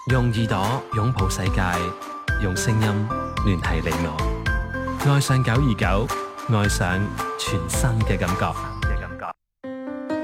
用耳朵擁抱世界，用聲音聯繫你我。愛上929，愛上全新嘅感覺。